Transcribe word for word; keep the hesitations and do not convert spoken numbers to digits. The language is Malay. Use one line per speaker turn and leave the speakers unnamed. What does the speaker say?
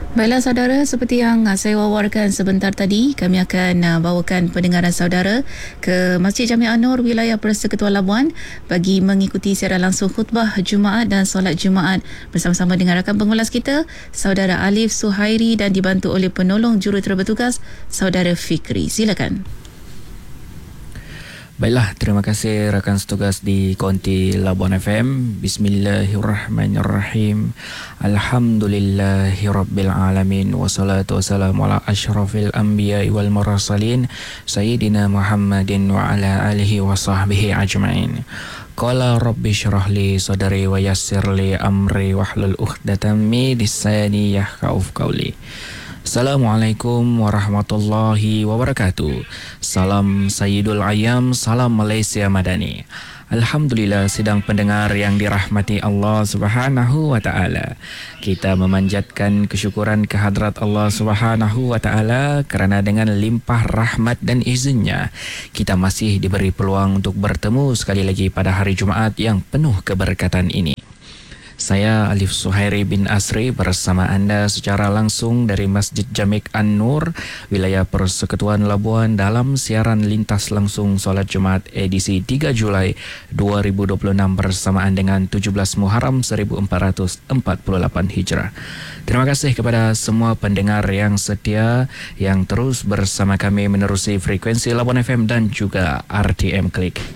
Baiklah saudara, seperti yang uh, saya wawarkan sebentar tadi, kami akan uh, bawakan pendengaran saudara ke Masjid Jami' An-Nur wilayah Persekutuan Labuan bagi mengikuti siaran langsung khutbah Jumaat dan solat Jumaat bersama-sama dengan rakan pengulas kita, saudara Alif Suhairi, dan dibantu oleh penolong jurutera bertugas, saudara Fikri. Silakan.
Baiklah, terima kasih rakan setugas di Konti Labuan F M. Bismillahirrahmanirrahim. Alhamdulillahirabbil alamin, wassalatu wassalamu ala asyrafil anbiya'i wal mursalin sayyidina Muhammadin wa ala alihi wa sahbihi ajma'in. Qala rabbi syrah li sadri wa yassir li amri wahlul 'uqdatam min lisani yafqahu qawli. Assalamualaikum warahmatullahi wabarakatuh. Salam Sayyidul Ayam, salam Malaysia Madani. Alhamdulillah, sidang pendengar yang dirahmati Allah Subhanahu wa taala. Kita memanjatkan kesyukuran kehadrat Allah Subhanahu wa taala kerana dengan limpah rahmat dan izinnya kita masih diberi peluang untuk bertemu sekali lagi pada hari Jumaat yang penuh keberkatan ini. Saya Alif Suhairi bin Asri bersama anda secara langsung dari Masjid Jami' An-Nur, wilayah Persekutuan Labuan dalam siaran lintas langsung solat Jumaat edisi tiga Julai dua ribu dua puluh enam bersamaan dengan tujuh belas Muharram seribu empat ratus empat puluh lapan Hijrah. Terima kasih kepada semua pendengar yang setia yang terus bersama kami menerusi frekuensi Labuan F M dan juga R T M Klik.